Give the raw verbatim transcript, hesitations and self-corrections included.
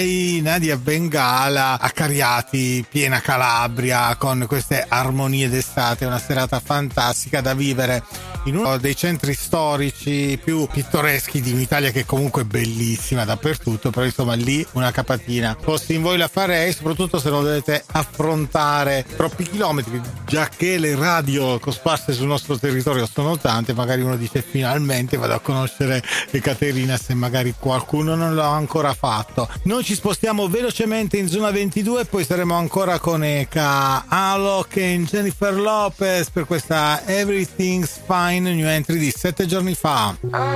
D J Nadia Bengala a Cariati, piena Calabria, con queste armonie d'estate, una serata fantastica da vivere in uno dei centri storici più pittoreschi di un'Italia che comunque è bellissima dappertutto, però insomma lì una capatina. Fossi in voi la farei, soprattutto se non dovete affrontare troppi chilometri, già che le radio cosparse sul nostro territorio sono tante, magari uno dice finalmente vado a conoscere Ekaterina, se magari qualcuno non l'ha ancora fatto. Noi ci spostiamo velocemente in zona ventidue, poi saremo ancora con Eka, Alok e Jennifer Lopez per questa Everything's Fine new entry di sette giorni fa.